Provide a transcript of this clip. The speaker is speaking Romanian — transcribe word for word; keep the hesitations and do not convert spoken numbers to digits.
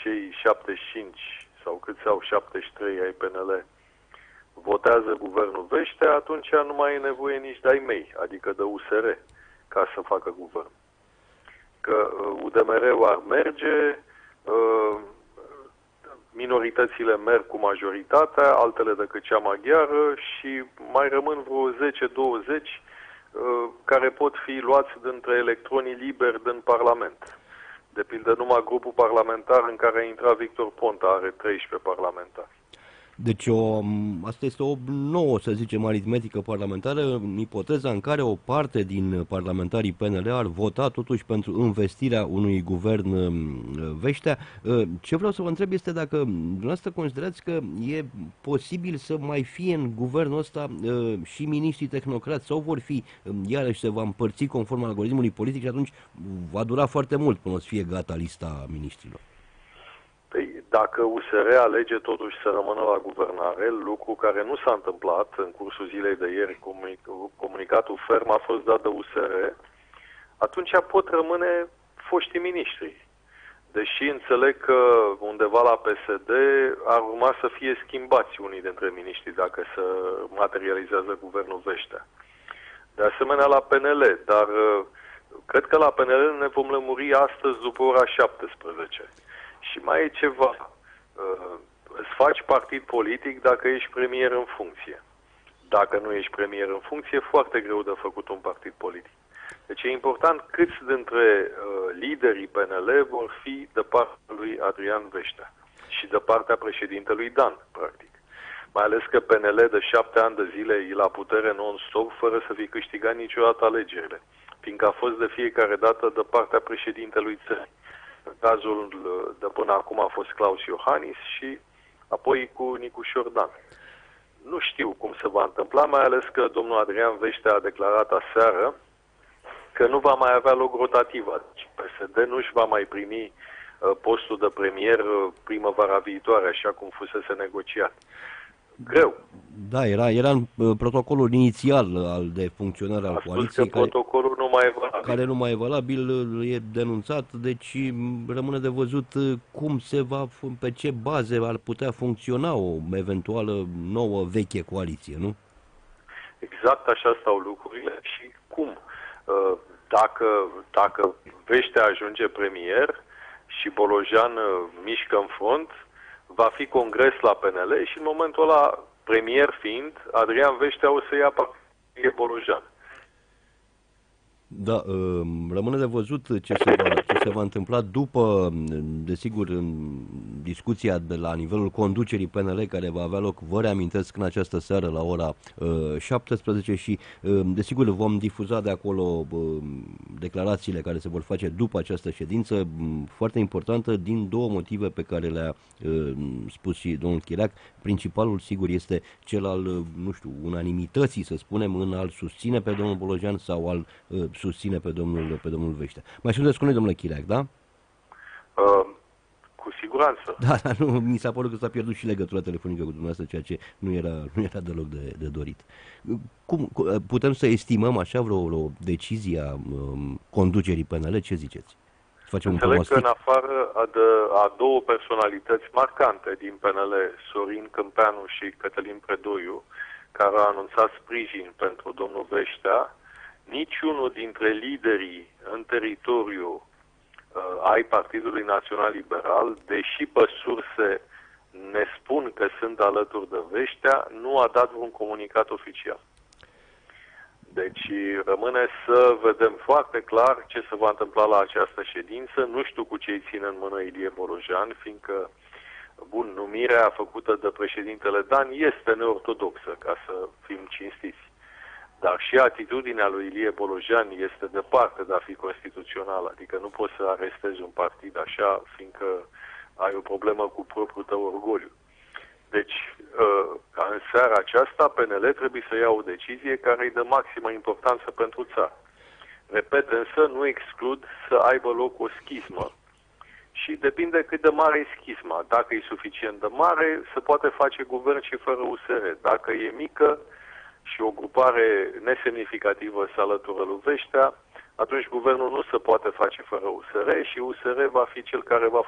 cei șaptezeci și cinci sau câți au șaptezeci și trei ai P N L votează guvernul Veștea, atunci nu mai e nevoie nici de ai mei, adică de U S R, ca să facă guvern. Că U D M R-ul ar merge, minoritățile merg cu majoritatea, altele decât cea maghiară și mai rămân vreo zece douăzeci care pot fi luați dintre electronii liberi din Parlament. De pildă, numai grupul parlamentar în care a intrat Victor Ponta are treisprezece parlamentari. Deci o, asta este o nouă, să zicem, aritmetică parlamentară, în ipoteza în care o parte din parlamentarii P N L ar vota totuși pentru învestirea unui guvern Veștea. Ce vreau să vă întreb este dacă dumneavoastră considerați că e posibil să mai fie în guvernul ăsta și miniștrii tehnocrați sau vor fi, iarăși se va împărți conform algoritmului politic și atunci va dura foarte mult până o să fie gata lista miniștrilor. Păi, dacă U S R alege totuși să rămână la guvernare, lucru care nu s-a întâmplat în cursul zilei de ieri, comunicatul ferm a fost dat de U S R, atunci pot rămâne foștii miniștri. Deși înțeleg că undeva la P S D ar urma să fie schimbați unii dintre miniștri dacă se materializează guvernul Veștea. De asemenea la P N L, dar cred că la P N L ne vom lămuri astăzi după ora șaptesprezece. Și mai e ceva. Îți faci partid politic dacă ești premier în funcție. Dacă nu ești premier în funcție, e foarte greu de făcut un partid politic. Deci e important câți dintre liderii P N L vor fi de partea lui Adrian Veștea și de partea președintelui Dan, practic. Mai ales că P N L de șapte ani de zile e la putere non-stop fără să fi câștigat niciodată alegerile, fiindcă a fost de fiecare dată de partea președintelui țării. Cazul de până acum a fost Claus Iohannis și apoi cu Nicușor Dan. Nu știu cum se va întâmpla, mai ales că domnul Adrian Veștea a declarat aseară că nu va mai avea loc rotativă. Deci P S D nu își va mai primi postul de premier primăvara viitoare, așa cum fusese negociat. Greu. Da, era, era în protocolul inițial al de funcționare al coaliției. Care, protocolul nu mai e valabil. Care nu mai e valabil, e denunțat, deci rămâne de văzut cum se va, pe ce baze ar putea funcționa o eventuală nouă veche coaliție, nu? Exact așa stau lucrurile și cum? Dacă, dacă Veștea ajunge premier și Bolojan mișcă în front, va fi congres la P N L și în momentul ăla, premier fiind, Adrian Veștea o să ia partidul Bolojan. Da, rămâne de văzut ce se va, ce se va întâmpla după, desigur, în discuția de la nivelul conducerii P N L care va avea loc, vă reamintesc, în această seară la ora șaptesprezece și, desigur, vom difuza de acolo declarațiile care se vor face după această ședință, foarte importantă, din două motive pe care le-a spus și domnul Chirac. Principalul, sigur, este cel al, nu știu, unanimității, să spunem, în a-l susține pe domnul Bolojan sau al susține pe domnul, pe domnul Veștea. Mai sunteți cu noi, domnule Chirac, da? Uh, cu siguranță. Da, dar nu, mi s-a părut că s-a pierdut și legătura telefonică cu dumneavoastră, ceea ce nu era, nu era deloc de, de dorit. Cum putem să estimăm așa vreo, vreo decizie a um, conducerii P N L? Ce ziceți? Facem Înțeleg un că în afară a, de, a două personalități marcante din P N L, Sorin Câmpeanu și Cătălin Predoiu, care au anunțat sprijin pentru domnul Veștea, niciunul dintre liderii în teritoriu uh, ai Partidului Național Liberal, deși pe surse ne spun că sunt alături de Veștea, nu a dat vreun comunicat oficial. Deci rămâne să vedem foarte clar ce se va întâmpla la această ședință. Nu știu cu ce îi ține în mână Ilie Bolojan, fiindcă, bun, numirea făcută de președintele Dan este neortodoxă, ca să fim cinstiți. Dar și atitudinea lui Ilie Bolojan este departe de a fi constituțională. Adică nu poți să arestezi un partid așa, fiindcă ai o problemă cu propriul tău orgoliu. Deci, ca în seara aceasta, P N L trebuie să ia o decizie care îi dă maximă importanță pentru țară. Repet, însă, nu exclud să aibă loc o schismă. Și depinde cât de mare e schisma. Dacă e suficient de mare, se poate face guvern și fără U S R. Dacă e mică și o grupare nesemnificativă se alătură lui Veștea, atunci guvernul nu se poate face fără U S R și U S R va fi cel care va